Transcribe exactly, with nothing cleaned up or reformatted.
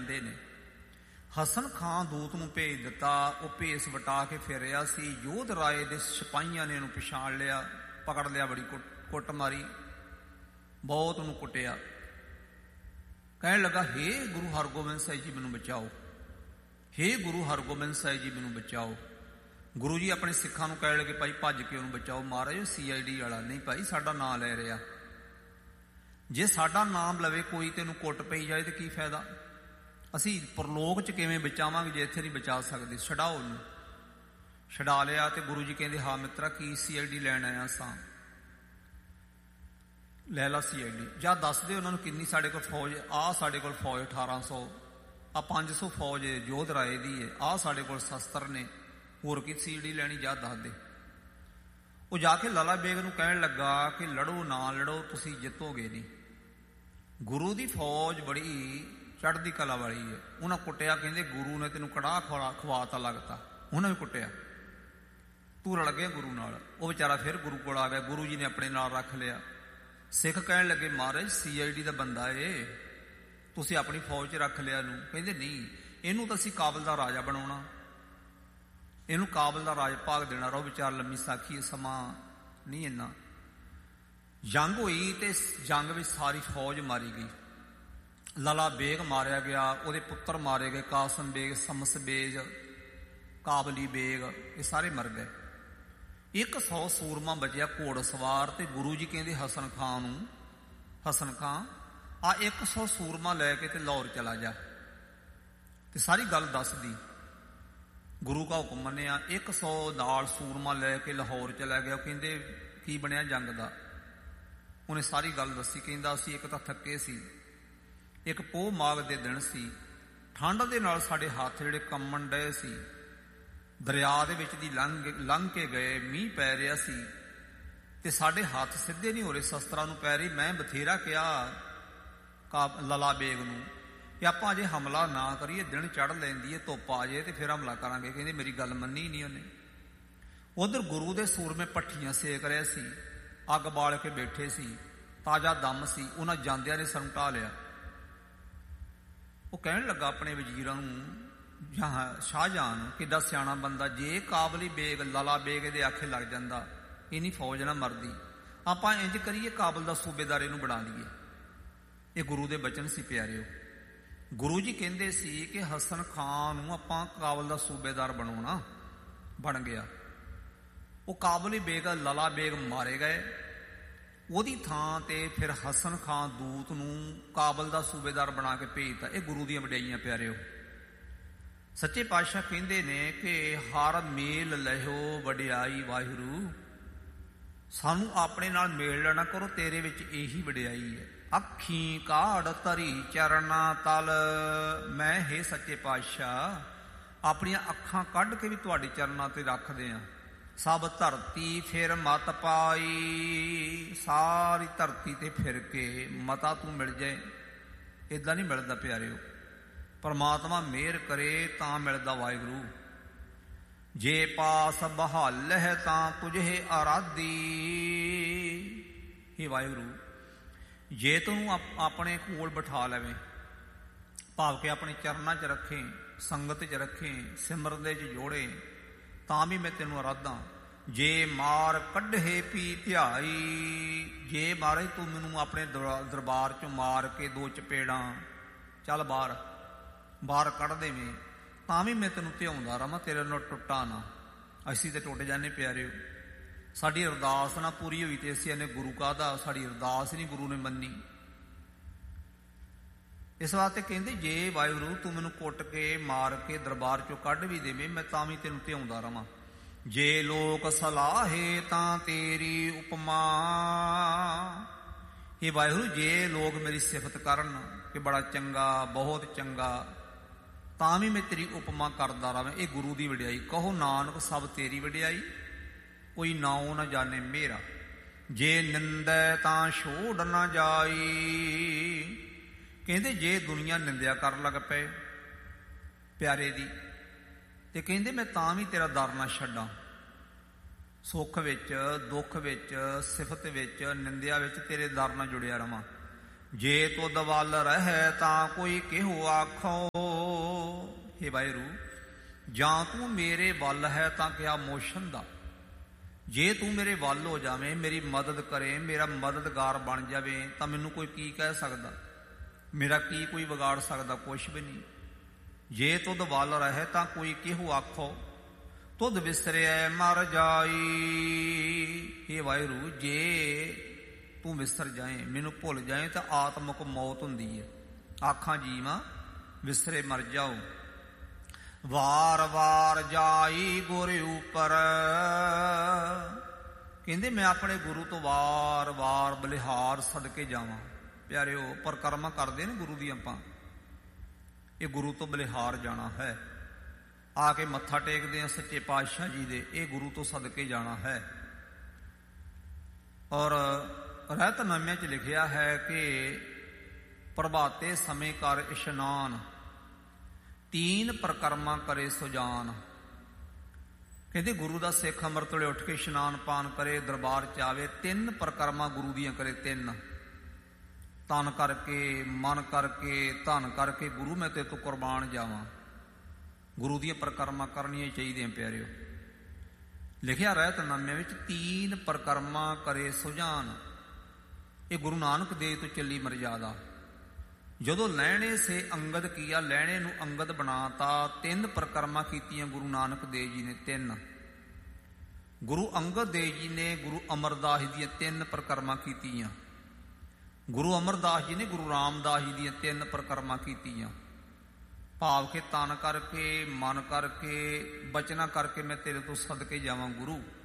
ਜਾਂਦੇ ਨੇ। ਹਸਨ ਖਾਂ ਦੂਤ ਨੂੰ ਭੇਜ ਦਿੱਤਾ। ਉਹ ਭੇਸ ਵਟਾ ਕੇ ਫਿਰ ਰਿਹਾ ਸੀ। ਯੋਧ ਰਾਏ ਦੇ ਸਿਪਾਹੀਆਂ ਨੇ ਉਹਨੂੰ ਪਛਾਣ ਲਿਆ, ਪਕੜ ਲਿਆ, ਬੜੀ ਕੁੱਟ ਕੁੱਟ ਮਾਰੀ, ਬਹੁਤ ਉਹਨੂੰ ਕੁੱਟਿਆ। ਕਹਿਣ ਲੱਗਾ, ਹੇ ਗੁਰੂ ਹਰਗੋਬਿੰਦ ਸਾਹਿਬ ਜੀ ਮੈਨੂੰ ਬਚਾਓ, ਹੇ ਗੁਰੂ ਹਰਗੋਬਿੰਦ ਸਾਹਿਬ ਜੀ ਮੈਨੂੰ ਬਚਾਓ। ਗੁਰੂ ਜੀ ਆਪਣੇ ਸਿੱਖਾਂ ਨੂੰ ਕਹਿਣ ਲੱਗੇ, ਭਾਈ ਭੱਜ ਕੇ ਉਹਨੂੰ ਬਚਾਓ। ਮਹਾਰਾਜ ਸੀ ਆਈ ਡੀ ਵਾਲਾ, ਨਹੀਂ ਭਾਈ ਸਾਡਾ ਨਾਂ ਲੈ ਰਿਹਾ, ਜੇ ਸਾਡਾ ਨਾਮ ਲਵੇ ਕੋਈ ਤੈਨੂੰ ਕੁੱਟ ਪਈ ਜਾਏ ਤੇ ਕੀ ਫਾਇਦਾ? ਅਸੀਂ ਪਰਲੋਕ 'ਚ ਕਿਵੇਂ ਬਚਾਵਾਂਗੇ ਜੇ ਇੱਥੇ ਨਹੀਂ ਬਚਾ ਸਕਦੇ? ਛਡਾਓ ਉਹਨੂੰ। ਛਡਾ ਲਿਆ ਤੇ ਗੁਰੂ ਜੀ ਕਹਿੰਦੇ, ਹਾਂ ਮਿੱਤਰਾ, ਕੀ ਸੀ ਆਈ ਡੀ ਲੈਣ ਆਇਆ ਸਾਂ? ਲੈ ਲਾ ਸੀ ਆਈ ਡੀ। ਜਾਂ ਦੱਸਦੇ ਉਹਨਾਂ ਨੂੰ ਕਿੰਨੀ ਸਾਡੇ ਕੋਲ ਫੌਜ। ਆਹ ਸਾਡੇ ਕੋਲ ਫੌਜ ਅਠਾਰਾਂ ਸੌ, ਆਹ ਪੰਜ ਸੌ ਫੌਜ ਯੋਧ ਰਾਏ ਦੀ ਹੈ, ਆਹ ਸਾਡੇ ਕੋਲ ਸ਼ਸਤਰ ਨੇ, ਹੋਰ ਕੀ ਸੀ ਆਈ ਡੀ ਲੈਣੀ? ਜਾ ਦੱਸ ਦੇ। ਉਹ ਜਾ ਕੇ ਲਾਲਾ ਬੇਗ ਨੂੰ ਕਹਿਣ ਲੱਗਾ ਕਿ ਲੜੋ ਨਾ ਲੜੋ, ਤੁਸੀਂ ਜਿੱਤੋਗੇ ਨਹੀਂ। ਗੁਰੂ ਦੀ ਫੌਜ ਬੜੀ ਚੜ੍ਹਦੀ ਕਲਾ ਵਾਲੀ ਹੈ। ਉਹਨਾਂ ਕੁੱਟਿਆ, ਕਹਿੰਦੇ ਗੁਰੂ ਨੇ ਤੈਨੂੰ ਕੜਾਹ ਖਵਾ ਖਵਾਤਾ ਲੱਗਦਾ। ਉਹਨਾਂ ਵੀ ਕੁੱਟਿਆ, ਤੂੰ ਰਲ ਗਿਆ ਗੁਰੂ ਨਾਲ। ਉਹ ਵਿਚਾਰਾ ਫਿਰ ਗੁਰੂ ਕੋਲ ਆ ਗਿਆ, ਗੁਰੂ ਜੀ ਨੇ ਆਪਣੇ ਨਾਲ ਰੱਖ ਲਿਆ। ਸਿੱਖ ਕਹਿਣ ਲੱਗੇ, ਮਹਾਰਾਜ ਸੀ ਆਈ ਡੀ ਦਾ ਬੰਦਾ ਏ, ਤੁਸੀਂ ਆਪਣੀ ਫੌਜ 'ਚ ਰੱਖ ਲਿਆ ਇਹਨੂੰ। ਕਹਿੰਦੇ ਨਹੀਂ, ਇਹਨੂੰ ਤਾਂ ਅਸੀਂ ਕਾਬਲ ਦਾ ਰਾਜਾ ਬਣਾਉਣਾ, ਇਹਨੂੰ ਕਾਬਲ ਦਾ ਰਾਜ ਭਾਗ ਦੇਣਾ। ਰਹੋ ਵਿਚਾਰ ਲੰਮੀ ਸਾਖੀ, ਸਮਾਂ ਨਹੀਂ ਇੰਨਾ। ਜੰਗ ਹੋਈ ਤੇ ਜੰਗ ਵਿੱਚ ਸਾਰੀ ਫੌਜ ਮਾਰੀ ਗਈ। ਲਾਲਾ ਬੇਗ ਮਾਰਿਆ ਗਿਆ, ਉਹਦੇ ਪੁੱਤਰ ਮਾਰੇ ਗਏ, ਕਾਸਮ ਬੇਗ, ਸ਼ਮਸ ਬੇਗ, ਕਾਬਲੀ ਬੇਗ, ਇਹ ਸਾਰੇ ਮਰ ਗਏ। ਇੱਕ ਸੌ ਸੂਰਮਾ ਬਚਿਆ ਘੋੜ ਸਵਾਰ। ਤੇ ਗੁਰੂ ਜੀ ਕਹਿੰਦੇ ਹਸਨ ਖਾਂ ਨੂੰ, ਹਸਨ ਖਾਂ ਆ ਇੱਕ ਸੌ ਸੂਰਮਾ ਲੈ ਕੇ ਤੇ ਲਾਹੌਰ ਚਲਾ ਜਾ। ਤੇ ਸਾਰੀ ਗੱਲ ਦੱਸਦੀ। ਗੁਰੂ ਦਾ ਹੁਕਮ ਮੰਨਿਆ, ਇੱਕ ਸੌ ਨਾਲ ਸੂਰਮਾ ਲੈ ਕੇ ਲਾਹੌਰ ਚਲਾ ਗਿਆ। ਕਹਿੰਦੇ ਕੀ ਬਣਿਆ ਜੰਗ ਦਾ? ਉਹਨੇ ਸਾਰੀ ਗੱਲ ਦੱਸੀ। ਕਹਿੰਦਾ ਅਸੀਂ ਇੱਕ ਤਾਂ ਥੱਕੇ ਸੀ, ਇੱਕ ਪੋਹ ਮਾਘ ਦੇ ਦਿਨ ਸੀ, ਠੰਡ ਦੇ ਨਾਲ ਸਾਡੇ ਹੱਥ ਜਿਹੜੇ ਕੰਮਣ ਡਏ ਸੀ, ਦਰਿਆ ਦੇ ਵਿੱਚ ਦੀ ਲੰਘ ਲੰਘ ਕੇ ਗਏ, ਮੀਂਹ ਪੈ ਰਿਹਾ ਸੀ ਤੇ ਸਾਡੇ ਹੱਥ ਸਿੱਧੇ ਨਹੀਂ ਹੋ ਰਹੇ, ਸ਼ਸਤਰਾਂ ਨੂੰ ਪੈ ਰਹੀ। ਮੈਂ ਬਥੇਰਾ ਕਿਹਾ ਕਾ ਲਾਲਾ ਬੇਗ ਨੂੰ ਕਿ ਆਪਾਂ ਅਜੇ ਹਮਲਾ ਨਾ ਕਰੀਏ, ਦਿਨ ਚੜ੍ਹ ਲੈਂਦੀ ਹੈ, ਧੁੱਪ ਆ ਜਾਏ ਤੇ ਫਿਰ ਹਮਲਾ ਕਰਾਂਗੇ। ਕਹਿੰਦੇ ਮੇਰੀ ਗੱਲ ਮੰਨੀ ਨਹੀਂ ਉਹਨੇ। ਉਧਰ ਗੁਰੂ ਦੇ ਸੂਰਮੇ ਭੱਠੀਆਂ ਸੇਕ ਰਹੇ ਸੀ, ਅੱਗ ਬਾਲ ਕੇ ਬੈਠੇ ਸੀ, ਤਾਜ਼ਾ ਦਮ ਸੀ। ਉਹਨਾਂ ਜਾਂਦਿਆਂ ਨੇ ਸਿਰ ਢਾਹ ਲਿਆ। ਉਹ ਕਹਿਣ ਲੱਗਾ ਆਪਣੇ ਵਜ਼ੀਰਾਂ ਨੂੰ, ਜਹਾਂ ਸ਼ਾਹਜਹਾਨ ਨੂੰ, ਕਿੱਡਾ ਸਿਆਣਾ ਬੰਦਾ, ਜੇ ਕਾਬਲੀ ਬੇਗ ਲਾਲਾ ਬੇਗ ਦੇ ਆਖੇ ਲੱਗ ਜਾਂਦਾ, ਇਹਨੀ ਫੌਜ ਨਾ ਮਰਦੀ, ਆਪਾਂ ਇੰਜ ਕਰੀਏ ਕਾਬਲ ਦਾ ਸੂਬੇਦਾਰ ਇਹਨੂੰ ਬਣਾ ਲਈਏ। ਇਹ ਗੁਰੂ ਦੇ ਬਚਨ ਸੀ ਪਿਆਰਿਓ। ਗੁਰੂ ਜੀ ਕਹਿੰਦੇ ਸੀ ਕਿ ਹਸਨ ਖਾਂ ਨੂੰ ਆਪਾਂ ਕਾਬਲ ਦਾ ਸੂਬੇਦਾਰ ਬਣਾਉਣਾ। ਬਣ ਗਿਆ। ਉਹ ਕਾਬਲੀ ਬੇਗ ਲਾਲਾ ਬੇਗ ਮਾਰੇ ਗਏ। ਉਹਦੀ ਥਾਂ ਤੇ ਫਿਰ ਹਸਨ ਖਾਂ ਦੂਤ ਨੂੰ ਕਾਬਲ ਦਾ ਸੂਬੇਦਾਰ ਬਣਾ ਕੇ ਭੇਜਤਾ। ਇਹ ਗੁਰੂ ਦੀਆਂ ਵਡਿਆਈਆਂ ਪਿਆਰਿਓ। ਸੱਚੇ ਪਾਤਸ਼ਾਹ ਕਹਿੰਦੇ ਨੇ ਕਿ ਹਰ ਮੇਲ ਲਹਿਓ ਵਡਿਆਈ ਵਾਹਿਗੁਰੂ, ਸਾਨੂੰ ਆਪਣੇ ਨਾਲ ਮੇਲ ਲੈਣਾ ਕਰੋ, ਤੇਰੇ ਵਿੱਚ ਇਹੀ ਵਡਿਆਈ ਹੈ। ਅੱਖੀਂ ਕਾੜ ਧਰੀ ਚਰਨਾ ਤਲ, ਮੈਂ ਹੇ ਸੱਚੇ ਪਾਤਸ਼ਾਹ ਆਪਣੀਆਂ ਅੱਖਾਂ ਕੱਢ ਕੇ ਵੀ ਤੁਹਾਡੇ ਚਰਨਾਂ ਤੇ ਰੱਖਦੇ ਹਾਂ। ਸਭ ਧਰਤੀ ਫਿਰ ਮਤ ਪਾਈ, ਸਾਰੀ ਧਰਤੀ ਤੇ ਫਿਰ ਕੇ ਮਤਾ ਤੂੰ ਮਿਲ ਜਾਏ। ਏਦਾਂ ਨਹੀਂ ਮਿਲਦਾ ਪਿਆਰਿਓ। ਪਰਮਾਤਮਾ ਮਿਹਰ ਕਰੇ ਤਾਂ ਮਿਲਦਾ ਵਾਹਿਗੁਰੂ। ਜੇ ਪਾਸ ਬਹਾਲ ਹੈ ਤਾਂ ਤੁਝੇ ਆਰਾਧੀ। हे ਵਾਹਿਗੁਰੂ, ਜੇ ਤੈਨੂੰ ਆਪਣੇ ਕੋਲ ਬਿਠਾ ਲਵੇਂ, ਭਾਵ ਕਿ ਆਪਣੇ ਚਰਨਾਂ 'ਚ ਰੱਖੇ, ਸੰਗਤ 'ਚ ਰੱਖੇ, ਸਿਮਰਨ ਦੇ 'ਚ ਜੋੜੇ, ਤਾਂ ਵੀ ਮੈਂ ਤੈਨੂੰ ਆਰਾਧਾਂ। ਜੇ ਮਾਰ ਕੱਢੇ ਪੀ ਧਿਆਈ, ਜੇ ਮਹਾਰਾਜ ਤੂੰ ਮੈਨੂੰ ਆਪਣੇ ਦਰਬਾਰ 'ਚੋਂ ਮਾਰ ਕੇ ਦੋ ਚਪੇੜਾਂ, ਚੱਲ ਬਾਹਰ ਬਾਹਰ ਕੱਢ ਦੇਵੇਂ, ਤਾਂ ਵੀ ਮੈਂ ਤੈਨੂੰ ਧਿਆਉਂਦਾ ਰਵਾਂ, ਤੇਰੇ ਨਾਲ ਟੁੱਟਾ ਨਾ। ਅਸੀਂ ਤੇ ਟੁੱਟ ਜਾਂਦੇ ਪਿਆਰਿਓ। ਸਾਡੀ ਅਰਦਾਸ ਨਾ ਪੂਰੀ ਹੋਈ ਤੇ ਅਸੀਂ ਇਹਨੇ ਗੁਰੂ ਕਾਹਦਾ, ਸਾਡੀ ਅਰਦਾਸ ਨਹੀਂ ਗੁਰੂ ਨੇ ਮੰਨੀ। ਇਸ ਵਾਸਤੇ ਕਹਿੰਦੇ ਜੇ ਵਾਹਿਗੁਰੂ ਤੂੰ ਮੈਨੂੰ ਕੁੱਟ ਕੇ ਮਾਰ ਕੇ ਦਰਬਾਰ ਚੋਂ ਕੱਢ ਵੀ ਦੇਵੇਂ, ਮੈਂ ਤਾਂ ਵੀ ਤੈਨੂੰ ਧਿਆਉਂਦਾ ਰਵਾਂ। ਜੇ ਲੋਕ ਸਲਾਹੇ ਤਾਂ ਤੇਰੀ ਉਪਮਾ। ਇਹ ਵਾਹਿਗੁਰੂ ਜੇ ਲੋਕ ਮੇਰੀ ਸਿਫਤ ਕਰਨ ਕਿ ਬੜਾ ਚੰਗਾ, ਬਹੁਤ ਚੰਗਾ, ਤਾਂ ਵੀ ਮੈਂ ਤੇਰੀ ਉਪਮਾ ਕਰਦਾ ਰਵਾਂ। ਇਹ ਗੁਰੂ ਦੀ ਵਡਿਆਈ। ਕਹੋ ਨਾਨਕ ਸਭ ਤੇਰੀ ਵਡਿਆਈ, ਕੋਈ ਨਾਉ ਨਾ ਜਾਣੇ ਮੇਰਾ। ਜੇ ਨਿੰਦੈ ਤਾਂ ਛੋੜ ਨਾ ਜਾਈ। ਕਹਿੰਦੇ ਜੇ ਦੁਨੀਆ ਨਿੰਦਿਆ ਕਰਨ ਲੱਗ ਪਏ ਪਿਆਰੇ ਦੀ, ਤੇ ਕਹਿੰਦੇ ਮੈਂ ਤਾਂ ਵੀ ਤੇਰਾ ਦਰ ਨਾ ਛੱਡਾਂ। ਸੁੱਖ ਵਿੱਚ, ਦੁੱਖ ਵਿੱਚ, ਸਿਫਤ ਵਿੱਚ, ਨਿੰਦਿਆ ਵਿੱਚ ਤੇਰੇ ਦਰ ਨਾਲ ਜੁੜਿਆ ਰਵਾਂ। ਜੇ ਤੁਧ ਵੱਲ ਰਹਿ ਤਾਂ ਕੋਈ ਕਿਹੋ ਆਖੋ। ਹੇ ਵਾਹਿਗੁਰੂ, ਜਾਂ ਤੂੰ ਮੇਰੇ ਵੱਲ ਹੈ ਤਾਂ ਕਿਆ ਮੋਸ਼ਨ ਦਾ। ਜੇ ਤੂੰ ਮੇਰੇ ਵੱਲ ਹੋ ਜਾਵੇਂ, ਮੇਰੀ ਮਦਦ ਕਰੇ, ਮੇਰਾ ਮਦਦਗਾਰ ਬਣ ਜਾਵੇ, ਤਾਂ ਮੈਨੂੰ ਕੋਈ ਕੀ ਕਹਿ ਸਕਦਾ, ਮੇਰਾ ਕੀ ਕੋਈ ਵਿਗਾੜ ਸਕਦਾ, ਕੁਛ ਵੀ ਨਹੀਂ। ਜੇ ਤੁਧ ਵੱਲ ਰਹੇ ਤਾਂ ਕੋਈ ਕਿਹੋ ਆਖੋ, ਤੁਧ ਵਿਸਰਿਐ ਮਰ ਜਾਈ। ਹੇ ਵਾਹਿਗੁਰੂ, ਜੇ ਤੂੰ ਵਿਸਰ ਜਾਏ, ਮੈਨੂੰ ਭੁੱਲ ਜਾਏ, ਤਾਂ ਆਤਮਕ ਮੌਤ ਹੁੰਦੀ ਹੈ। ਆਖਾਂ ਜੀਵਾਂ ਵਿਸਰੇ ਮਰ ਜਾਓ। ਵਾਰ ਵਾਰ ਜਾਈ ਗੁਰ ਉਪਰ, ਕਹਿੰਦੇ ਮੈਂ ਆਪਣੇ ਗੁਰੂ ਤੋਂ ਵਾਰ ਵਾਰ ਬਲਿਹਾਰ ਸਦਕੇ ਜਾਵਾਂ। ਪਿਆਰਿਓ, ਪਰਕਰਮਾ ਕਰਦੇ ਨੇ ਗੁਰੂ ਦੀ ਆਪਾਂ, ਇਹ ਗੁਰੂ ਤੋਂ ਬਲਿਹਾਰ ਜਾਣਾ ਹੈ। ਆ ਕੇ ਮੱਥਾ ਟੇਕਦੇ ਆ ਸੱਚੇ ਪਾਤਸ਼ਾਹ ਜੀ ਦੇ, ਇਹ ਗੁਰੂ ਤੋਂ ਸਦਕੇ ਜਾਣਾ ਹੈ। ਔਰ ਰਹਿਤਨਾਮੇ 'ਚ ਲਿਖਿਆ ਹੈ ਕਿ ਪ੍ਰਭਾਤੇ ਸਮੇਂ ਕਰ ਇਸ਼ਨਾਨ, ਤੀਨ ਪ੍ਰਕਰਮਾ ਕਰੇ ਸੁਜਾਨ। ਕਹਿੰਦੇ ਗੁਰੂ ਦਾ ਸਿੱਖ ਅੰਮ੍ਰਿਤ ਵੇਲੇ ਉੱਠ ਕੇ ਇਸ਼ਨਾਨ ਪਾਨ ਕਰੇ, ਦਰਬਾਰ 'ਚ ਆਵੇ, ਤਿੰਨ ਪ੍ਰਕਰਮਾ ਗੁਰੂ ਦੀਆਂ ਕਰੇ। ਤਿੰਨ, ਤਨ ਕਰਕੇ, ਮਨ ਕਰਕੇ, ਧਨ ਕਰਕੇ, ਗੁਰੂ ਮੈਂ ਤੇ ਤੋਂ ਕੁਰਬਾਨ ਜਾਵਾਂ। ਗੁਰੂ ਦੀਆਂ ਪ੍ਰਕਰਮਾ ਕਰਨੀਆਂ ਚਾਹੀਦੀਆਂ ਪਿਆਰਿਓ। ਲਿਖਿਆ ਰਹਿਤਨਾਮੇ ਵਿੱਚ ਤੀਨ ਪ੍ਰਕਰਮਾ ਕਰੇ ਸੁਜਾਨ। ਇਹ ਗੁਰੂ ਨਾਨਕ ਦੇਵ ਤੋਂ ਚੱਲੀ ਮਰਜ਼ਾਦਾ। ਜਦੋਂ ਲੈਣੇ ਸੇ ਅੰਗਦ ਕੀਆ, ਲੈਣੇ ਨੂੰ ਅੰਗਦ ਬਣਾਤਾ, ਤਿੰਨ ਪ੍ਰਕਰਮਾ ਕੀਤੀਆਂ ਗੁਰੂ ਨਾਨਕ ਦੇਵ ਜੀ ਨੇ। ਤਿੰਨ ਗੁਰੂ ਅੰਗਦ ਦੇਵ ਜੀ ਨੇ ਗੁਰੂ ਅਮਰਦਾਸ ਜੀ ਦੀਆਂ ਤਿੰਨ ਪ੍ਰਕਰਮਾ ਕੀਤੀਆਂ। ਗੁਰੂ ਅਮਰਦਾਸ ਜੀ ਨੇ ਗੁਰੂ ਰਾਮਦਾਸ ਜੀ ਦੀਆਂ ਤਿੰਨ ਪ੍ਰਕਰਮਾ ਕੀਤੀਆਂ। ਭਾਵ ਕਿ ਤਨ ਕਰਕੇ, ਮਨ ਕਰਕੇ, ਬਚਨਾ ਕਰਕੇ ਮੈਂ ਤੇਰੇ ਤੋਂ ਸਦਕੇ ਜਾਵਾਂ ਗੁਰੂ।